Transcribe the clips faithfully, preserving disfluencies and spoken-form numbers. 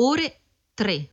ore tre.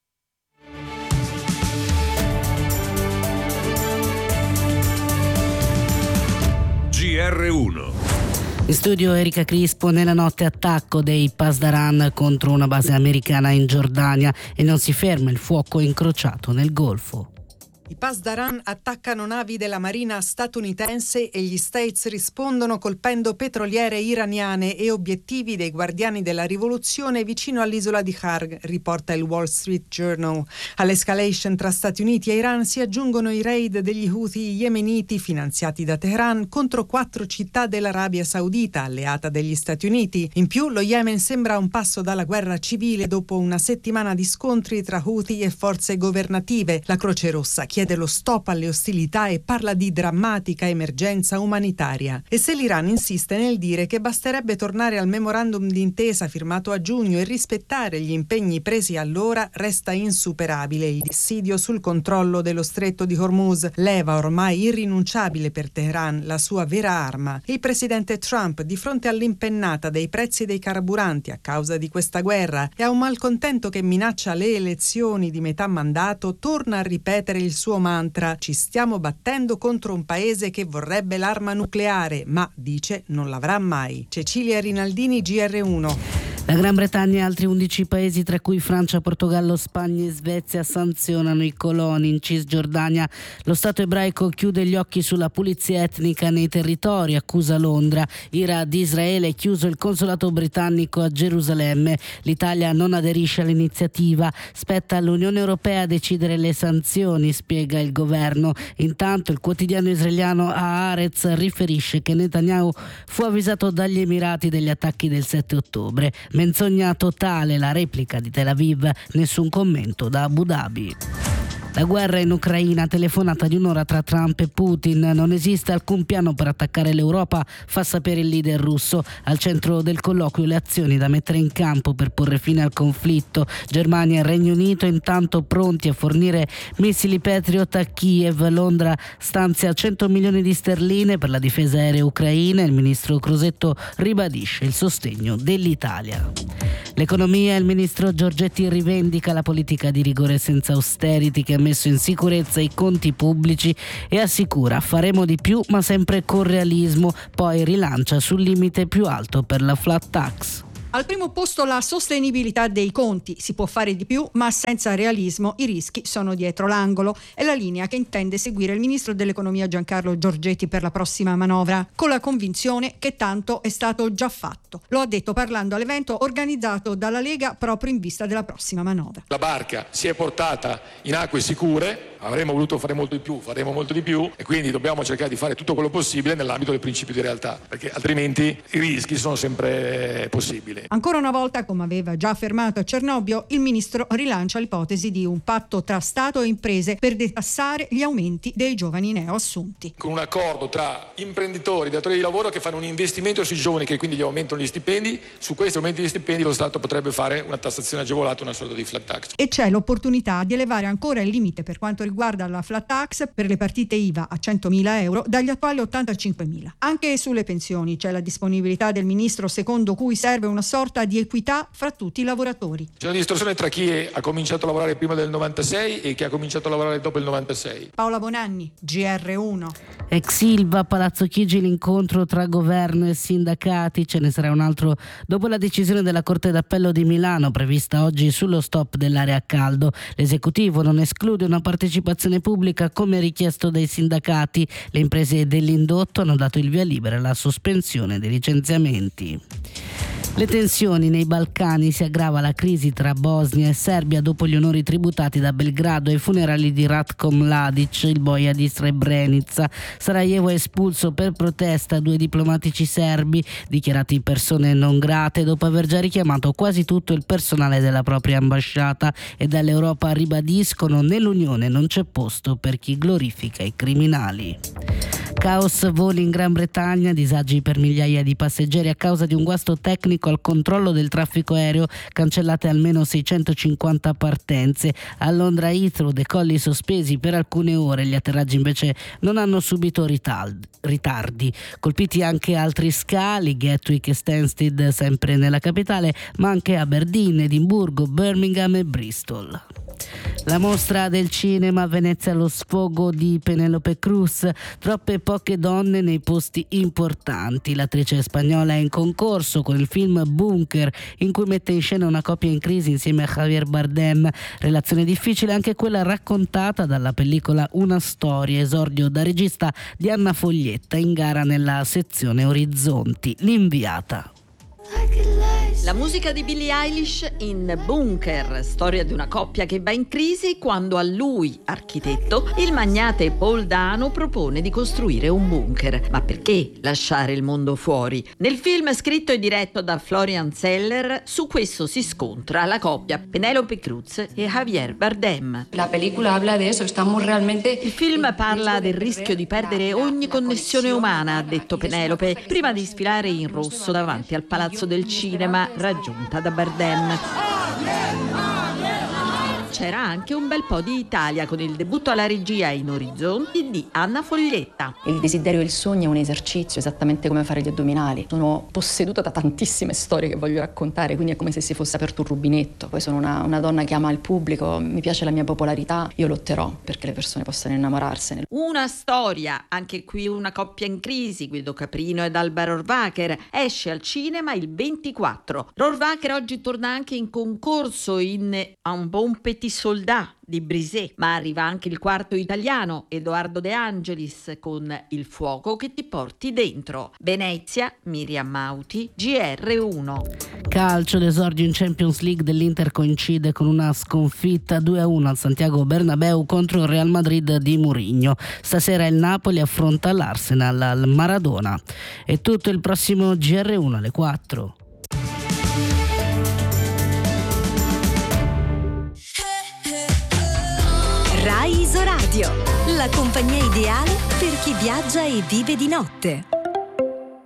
G R uno. In studio Erika Crispo. Nella notte attacco dei Pasdaran contro una base americana in Giordania e non si ferma il fuoco incrociato nel Golfo. I Pasdaran attaccano navi della marina statunitense e gli States rispondono colpendo petroliere iraniane e obiettivi dei guardiani della rivoluzione vicino all'isola di Kharg, riporta il Wall Street Journal. All'escalation tra Stati Uniti e Iran si aggiungono i raid degli Houthi yemeniti finanziati da Teheran contro quattro città dell'Arabia Saudita, alleata degli Stati Uniti. In più, lo Yemen sembra a un passo dalla guerra civile dopo una settimana di scontri tra Houthi e forze governative. La Croce Rossa chiede lo stop alle ostilità e parla di drammatica emergenza umanitaria. E se l'Iran insiste nel dire che basterebbe tornare al memorandum d'intesa firmato a giugno e rispettare gli impegni presi allora, resta insuperabile il dissidio sul controllo dello stretto di Hormuz, leva ormai irrinunciabile per Teheran, la sua vera arma. Il presidente Trump, di fronte all'impennata dei prezzi dei carburanti a causa di questa guerra e a un malcontento che minaccia le elezioni di metà mandato, torna a ripetere il suo suo mantra: ci stiamo battendo contro un paese che vorrebbe l'arma nucleare, ma, dice, non l'avrà mai. Cecilia Rinaldini, G R uno. La Gran Bretagna e altri undici paesi, tra cui Francia, Portogallo, Spagna e Svezia, sanzionano i coloni. In Cisgiordania lo Stato ebraico chiude gli occhi sulla pulizia etnica nei territori, accusa Londra. Ira di Israele, chiuso il consolato britannico a Gerusalemme. L'Italia non aderisce all'iniziativa. Spetta all'Unione Europea decidere le sanzioni, spiega il governo. Intanto il quotidiano israeliano Haaretz riferisce che Netanyahu fu avvisato dagli Emirati degli attacchi del sette ottobre. Menzogna totale la replica di Tel Aviv, nessun commento da Abu Dhabi. La guerra in Ucraina, telefonata di un'ora tra Trump e Putin. Non esiste alcun piano per attaccare l'Europa, fa sapere il leader russo. Al centro del colloquio le azioni da mettere in campo per porre fine al conflitto. Germania e Regno Unito intanto pronti a fornire missili Patriot a Kiev. Londra stanzia cento milioni di sterline per la difesa aerea ucraina. Il ministro Crosetto ribadisce il sostegno dell'Italia. L'economia, il ministro Giorgetti rivendica la politica di rigore senza austerity che ha messo in sicurezza i conti pubblici e assicura: faremo di più ma sempre con realismo. Poi rilancia sul limite più alto per la flat tax. Al primo posto la sostenibilità dei conti. Si può fare di più, ma senza realismo i rischi sono dietro l'angolo. È la linea che intende seguire il ministro dell'economia Giancarlo Giorgetti per la prossima manovra, con la convinzione che tanto è stato già fatto. Lo ha detto parlando all'evento organizzato dalla Lega proprio in vista della prossima manovra. La barca si è portata in acque sicure, avremmo voluto fare molto di più, faremo molto di più e quindi dobbiamo cercare di fare tutto quello possibile nell'ambito del principio di realtà, perché altrimenti i rischi sono sempre possibili. Ancora una volta, come aveva già affermato a Cernobbio, il ministro rilancia l'ipotesi di un patto tra Stato e imprese per detassare gli aumenti dei giovani neoassunti. Con un accordo tra imprenditori e datori di lavoro che fanno un investimento sui giovani, che quindi gli aumentano gli stipendi, su questi aumenti di stipendi lo Stato potrebbe fare una tassazione agevolata, una sorta di flat tax. E c'è l'opportunità di elevare ancora il limite per quanto riguarda la flat tax per le partite I V A a centomila euro dagli attuali ottantacinquemila. Anche sulle pensioni c'è la disponibilità del ministro, secondo cui serve una sorta di equità fra tutti i lavoratori. C'è una distorsione tra chi ha cominciato a lavorare prima del novantasei e chi ha cominciato a lavorare dopo il novantasei. Paola Bonanni, G R uno. Ex Ilva, Palazzo Chigi, l'incontro tra governo e sindacati. Ce ne sarà un altro dopo la decisione della Corte d'Appello di Milano prevista oggi sullo stop dell'area a caldo. L'esecutivo non esclude una partecipazione pubblica come richiesto dai sindacati. Le imprese dell'indotto hanno dato il via libera alla sospensione dei licenziamenti. Le tensioni nei Balcani, si aggrava la crisi tra Bosnia e Serbia dopo gli onori tributati da Belgrado ai funerali di Ratko Mladic, il boia di Srebrenica. Sarajevo è espulso per protesta due diplomatici serbi, dichiarati persone non grate dopo aver già richiamato quasi tutto il personale della propria ambasciata, e dall'Europa ribadiscono: nell'Unione non c'è posto per chi glorifica i criminali. Caos voli in Gran Bretagna, disagi per migliaia di passeggeri a causa di un guasto tecnico al controllo del traffico aereo, cancellate almeno seicentocinquanta partenze. A Londra Heathrow decolli sospesi per alcune ore, gli atterraggi invece non hanno subito ritardi. Colpiti anche altri scali, Gatwick e Stansted sempre nella capitale, ma anche Aberdeen, Edimburgo, Birmingham e Bristol. La mostra del cinema a Venezia allo sfogo di Penélope Cruz, troppe poche donne nei posti importanti. L'attrice spagnola è in concorso con il film Bunker, in cui mette in scena una coppia in crisi insieme a Javier Bardem. Relazione difficile anche quella raccontata dalla pellicola Una storia, esordio da regista di Anna Foglietta, in gara nella sezione Orizzonti. L'inviata. La musica di Billie Eilish in Bunker, storia di una coppia che va in crisi quando a lui, architetto, il magnate Paul Dano propone di costruire un bunker. Ma perché lasciare il mondo fuori? Nel film, scritto e diretto da Florian Zeller, su questo si scontra la coppia Penélope Cruz e Javier Bardem. La película habla de eso, estamos realmente... Il film parla del rischio di perdere ogni connessione umana, ha detto Penélope, prima di sfilare in rosso davanti al Palazzo del Cinema, raggiunta da Bardem. C'era anche un bel po' di Italia con il debutto alla regia in Orizzonti di Anna Foglietta. Il desiderio e il sogno è un esercizio, esattamente come fare gli addominali. Sono posseduta da tantissime storie che voglio raccontare, quindi è come se si fosse aperto un rubinetto. Poi sono una, una donna che ama il pubblico, mi piace la mia popolarità, io lotterò perché le persone possano innamorarsene. Una storia, anche qui una coppia in crisi, Guido Caprino ed Alba Rohrwacher, esce al cinema il ventiquattro. Rohrwacher oggi torna anche in concorso in Un bon petit soldat di Brisé, ma arriva anche il quarto italiano, Edoardo De Angelis, con Il fuoco che ti porti dentro. Venezia, Miriam Mauti, G R uno. Calcio, l'esordio in Champions League dell'Inter coincide con una sconfitta due a uno al Santiago Bernabéu contro il Real Madrid di Mourinho. Stasera il Napoli affronta l'Arsenal al Maradona. È tutto, il prossimo G R uno alle quattro. Rai Isoradio, la compagnia ideale per chi viaggia e vive di notte.